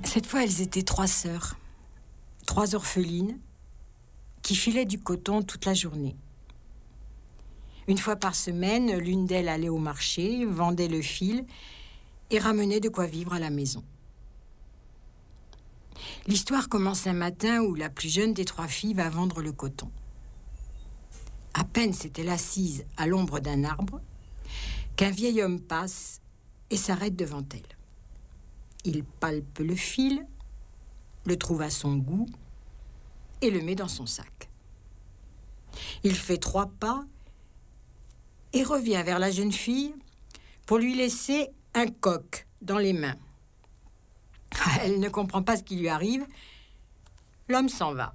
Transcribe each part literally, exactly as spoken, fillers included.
Cette fois, elles étaient trois sœurs, trois orphelines, qui filaient du coton toute la journée. Une fois par semaine, l'une d'elles allait au marché, vendait le fil et ramenait de quoi vivre à la maison. L'histoire commence un matin où la plus jeune des trois filles va vendre le coton. À peine s'est-elle assise à l'ombre d'un arbre qu'un vieil homme passe et s'arrête devant elle. Il palpe le fil, le trouve à son goût et le met dans son sac. Il fait trois pas et revient vers la jeune fille pour lui laisser un coq dans les mains. Elle ne comprend pas ce qui lui arrive. L'homme s'en va.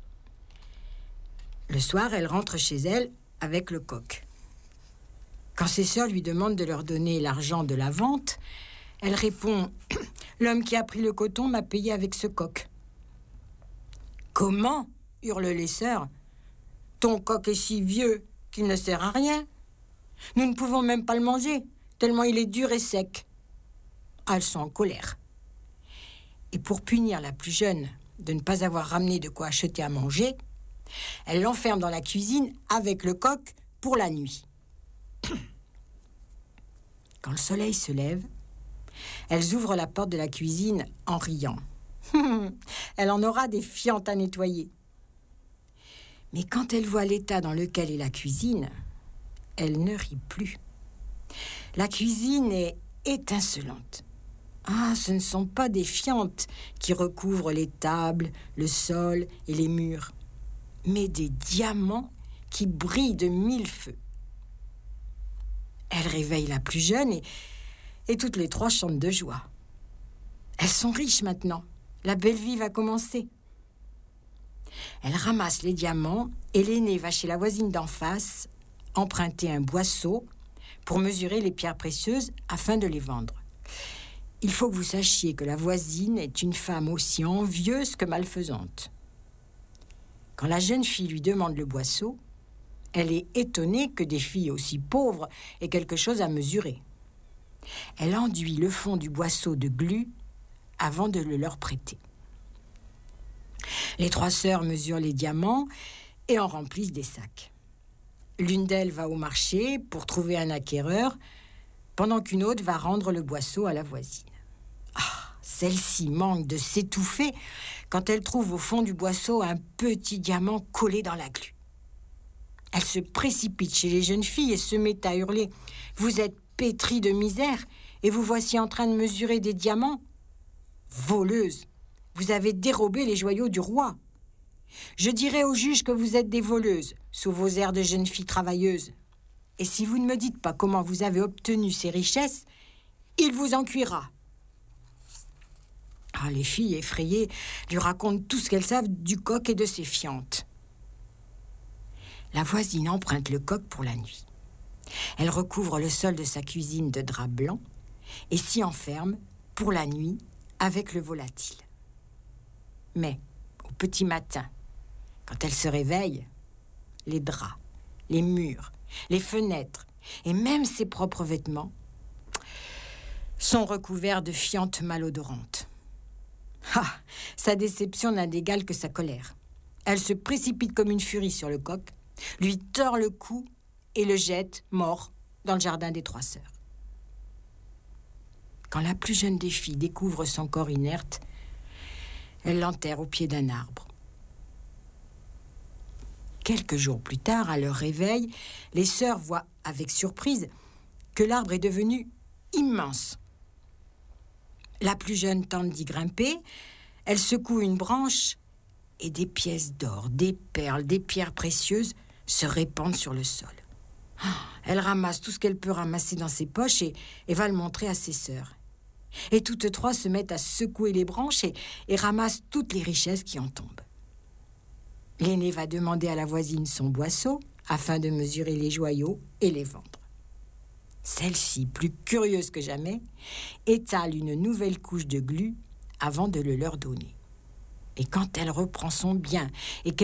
Le soir, elle rentre chez elle avec le coq. Quand ses sœurs lui demandent de leur donner l'argent de la vente, elle répond « L'homme qui a pris le coton m'a payé avec ce coq. » « Comment ?» hurlent les sœurs. « Ton coq est si vieux qu'il ne sert à rien. Nous ne pouvons même pas le manger, tellement il est dur et sec. » Elles sont en colère. Et pour punir la plus jeune de ne pas avoir ramené de quoi acheter à manger, elle l'enferme dans la cuisine avec le coq pour la nuit. Quand le soleil se lève, elles ouvrent la porte de la cuisine en riant. Elle en aura des fientes à nettoyer. Mais quand elle voit l'état dans lequel est la cuisine, elle ne rit plus. La cuisine est étincelante. Ah, ce ne sont pas des fientes qui recouvrent les tables, le sol et les murs, mais des diamants qui brillent de mille feux. Elle réveille la plus jeune et, et toutes les trois chantent de joie. Elles sont riches maintenant. La belle vie va commencer. Elle ramasse les diamants et l'aînée va chez la voisine d'en face emprunter un boisseau pour mesurer les pierres précieuses afin de les vendre. Il faut que vous sachiez que la voisine est une femme aussi envieuse que malfaisante. Quand la jeune fille lui demande le boisseau, elle est étonnée que des filles aussi pauvres aient quelque chose à mesurer. Elle enduit le fond du boisseau de glu avant de le leur prêter. Les trois sœurs mesurent les diamants et en remplissent des sacs. L'une d'elles va au marché pour trouver un acquéreur, pendant qu'une autre va rendre le boisseau à la voisine. Ah, celle-ci manque de s'étouffer quand elle trouve au fond du boisseau un petit diamant collé dans la glu. Elle se précipite chez les jeunes filles et se met à hurler « Vous êtes pétries de misère et vous voici en train de mesurer des diamants ? Voleuses, vous avez dérobé les joyaux du roi. Je dirai au juge que vous êtes des voleuses, sous vos airs de jeunes filles travailleuses. Et si vous ne me dites pas comment vous avez obtenu ces richesses, il vous en cuira. » Ah, les filles effrayées lui racontent tout ce qu'elles savent du coq et de ses fientes. La voisine emprunte le coq pour la nuit. Elle recouvre le sol de sa cuisine de drap blanc et s'y enferme pour la nuit avec le volatile. Mais, au petit matin, quand elle se réveille, les draps, les murs, les fenêtres et même ses propres vêtements sont recouverts de fientes malodorantes. Ah, sa déception n'a d'égal que sa colère. Elle se précipite comme une furie sur le coq, lui tord le cou et le jette, mort, dans le jardin des trois sœurs. Quand la plus jeune des filles découvre son corps inerte, elle l'enterre au pied d'un arbre. Quelques jours plus tard, à leur réveil, les sœurs voient avec surprise que l'arbre est devenu immense. La plus jeune tente d'y grimper, elle secoue une branche et des pièces d'or, des perles, des pierres précieuses se répandent sur le sol. Elle ramasse tout ce qu'elle peut ramasser dans ses poches et, et va le montrer à ses sœurs. Et toutes trois se mettent à secouer les branches et, et ramassent toutes les richesses qui en tombent. L'aînée va demander à la voisine son boisseau afin de mesurer les joyaux et les vendre. Celle-ci, plus curieuse que jamais, étale une nouvelle couche de glu avant de le leur donner. Et quand elle reprend son bien et qu'elle